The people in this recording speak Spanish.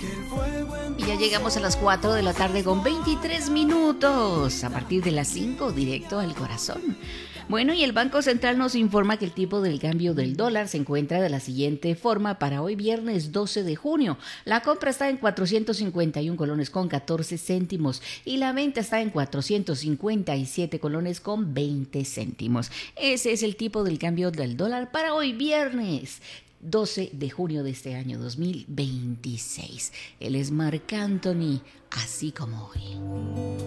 Y ya llegamos a las 4 de la tarde con 23 minutos. A partir de las 5, directo al corazón. Bueno, y el Banco Central nos informa que el tipo del cambio del dólar se encuentra de la siguiente forma para hoy viernes 12 de junio. La compra está en 451 colones con 14 céntimos y la venta está en 457 colones con 20 céntimos. Ese es el tipo del cambio del dólar para hoy viernes 12 de junio de este año 2026. Él es Marc Anthony, así como hoy.